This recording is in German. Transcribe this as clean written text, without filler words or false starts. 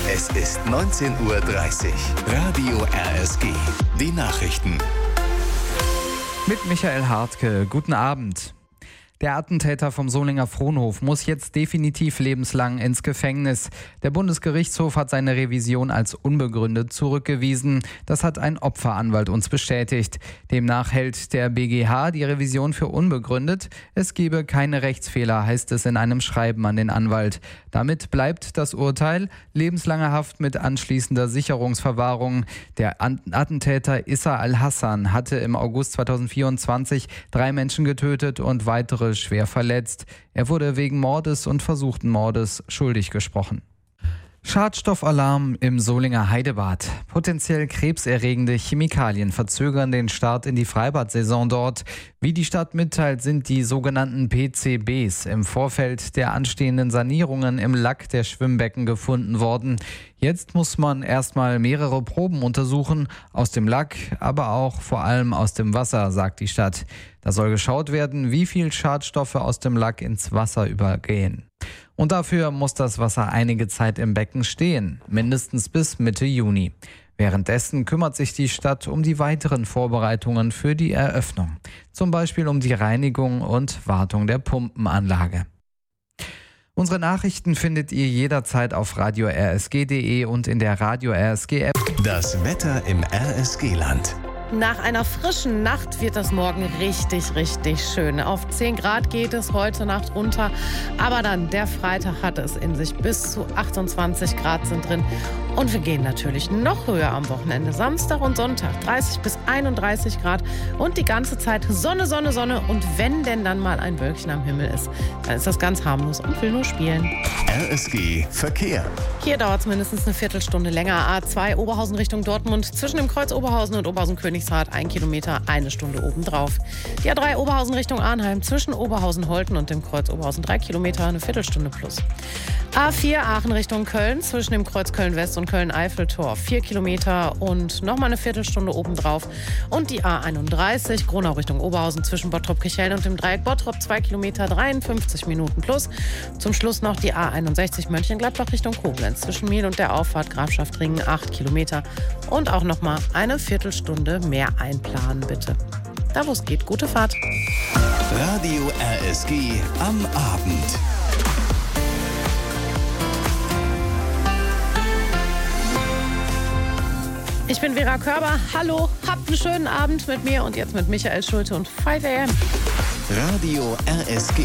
Es ist 19:30 Uhr. Radio RSG. Die Nachrichten. Mit Michael Hartke. Guten Abend. Der Attentäter vom Solinger Fronhof muss jetzt definitiv lebenslang ins Gefängnis. Der Bundesgerichtshof hat seine Revision als unbegründet zurückgewiesen. Das hat ein Opferanwalt uns bestätigt. Demnach hält der BGH die Revision für unbegründet. Es gebe keine Rechtsfehler, heißt es in einem Schreiben an den Anwalt. Damit bleibt das Urteil lebenslange Haft mit anschließender Sicherungsverwahrung. Der Attentäter Issa al-Hassan hatte im August 2024 3 Menschen getötet und weitere schwer verletzt. Er wurde wegen Mordes und versuchten Mordes schuldig gesprochen. Schadstoffalarm im Solinger Heidebad. Potenziell krebserregende Chemikalien verzögern den Start in die Freibad-Saison dort. Wie die Stadt mitteilt, sind die sogenannten PCBs im Vorfeld der anstehenden Sanierungen im Lack der Schwimmbecken gefunden worden. Jetzt muss man erstmal mehrere Proben untersuchen, aus dem Lack, aber auch vor allem aus dem Wasser, sagt die Stadt. Da soll geschaut werden, wie viel Schadstoffe aus dem Lack ins Wasser übergehen. Und dafür muss das Wasser einige Zeit im Becken stehen, mindestens bis Mitte Juni. Währenddessen kümmert sich die Stadt um die weiteren Vorbereitungen für die Eröffnung. Zum Beispiel um die Reinigung und Wartung der Pumpenanlage. Unsere Nachrichten findet ihr jederzeit auf radio-rsg.de und in der Radio RSG App. Das Wetter im RSG-Land. Nach einer frischen Nacht wird das morgen richtig, richtig schön. Auf 10 Grad geht es heute Nacht runter, aber dann der Freitag hat es in sich. Bis zu 28 Grad sind drin. Und wir gehen natürlich noch höher am Wochenende. Samstag und Sonntag 30 bis 31 Grad und die ganze Zeit Sonne, Sonne, Sonne. Und wenn denn dann mal ein Wölkchen am Himmel ist, dann ist das ganz harmlos und will nur spielen. RSG Verkehr. Hier dauert es mindestens eine Viertelstunde länger. A2 Oberhausen Richtung Dortmund zwischen dem Kreuz Oberhausen und Oberhausen-Königshardt 1 Kilometer, 1 Stunde obendrauf. Die A3 Oberhausen Richtung Arnheim zwischen Oberhausen-Holten und dem Kreuz Oberhausen 3 Kilometer, eine Viertelstunde plus. A4 Aachen Richtung Köln zwischen dem Kreuz Köln-West und Köln-Eiffeltor 4 Kilometer und nochmal eine Viertelstunde obendrauf. Und die A31 Gronau Richtung Oberhausen zwischen Bottrop-Kirchhellen und dem Dreieck Bottrop 2 Kilometer, 53 Minuten plus. Zum Schluss noch die A61 Mönchengladbach Richtung Koblenz zwischen Miel und der Auffahrt Grafschaft-Ringen 8 Kilometer. Und auch nochmal eine Viertelstunde mehr einplanen, bitte. Da wo es geht, gute Fahrt. Radio RSG am Abend. Ich bin Vera Körber. Hallo, habt einen schönen Abend mit mir und jetzt mit Michael Schulte und 5 AM. Radio RSG.